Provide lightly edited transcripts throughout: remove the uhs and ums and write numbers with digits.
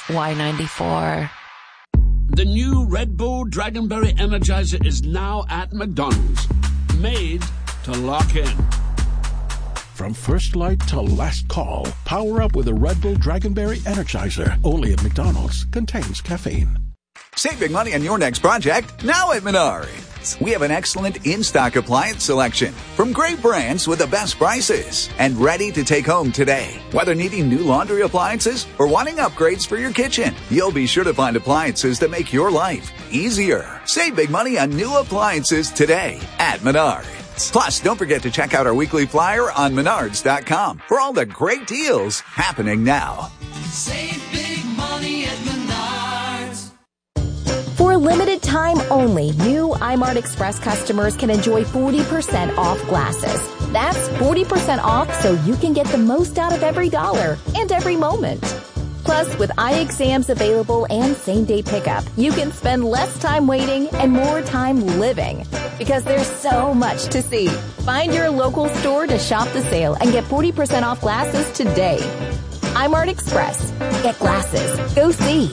Y94. The new Red Bull Dragonberry Energizer is now at McDonald's. Made to lock in. From first light to last call, power up with a Red Bull Dragonberry Energizer. Only at McDonald's. Contains caffeine. Save big money on your next project now at Menards. We have an excellent in-stock appliance selection from great brands with the best prices and ready to take home today. Whether needing new laundry appliances or wanting upgrades for your kitchen, you'll be sure to find appliances that make your life easier. Save big money on new appliances today at Menards. Plus, don't forget to check out our weekly flyer on Menards.com for all the great deals happening now. Save big money at Menards. For a limited time only, new iMart Express customers can enjoy 40% off glasses. That's 40% off so you can get the most out of every dollar and every moment. Plus, with eye exams available and same-day pickup, you can spend less time waiting and more time living. Because there's so much to see. Find your local store to shop the sale and get 40% off glasses today. iMart Express. Get glasses. Go see.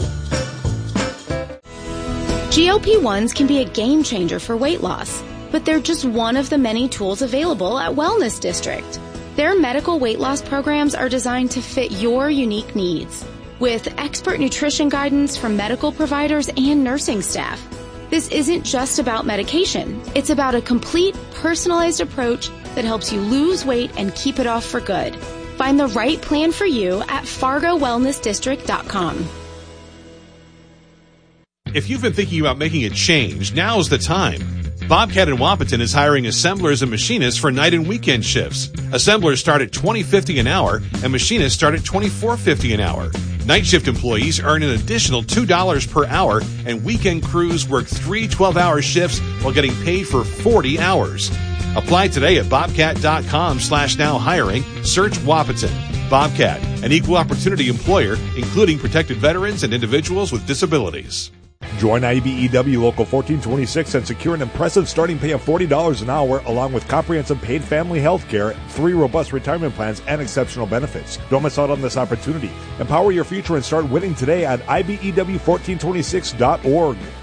GLP-1s can be a game changer for weight loss, but they're just one of the many tools available at Wellness District. Their medical weight loss programs are designed to fit your unique needs, with expert nutrition guidance from medical providers and nursing staff. This isn't just about medication. It's about a complete, personalized approach that helps you lose weight and keep it off for good. Find the right plan for you at FargoWellnessDistrict.com. If you've been thinking about making a change, now's the time. Bobcat in Wapaton is hiring assemblers and machinists for night and weekend shifts. Assemblers start at $20.50 an hour, and machinists start at $24.50 an hour. Night shift employees earn an additional $2 per hour, and weekend crews work 3 12-hour shifts while getting paid for 40 hours. Apply today at bobcat.com/now hiring. Search Wapaton. Bobcat, an equal opportunity employer, including protected veterans and individuals with disabilities. Join IBEW Local 1426 and secure an impressive starting pay of $40 an hour, along with comprehensive paid family health care, 3 robust retirement plans, and exceptional benefits. Don't miss out on this opportunity. Empower your future and start winning today at IBEW1426.org.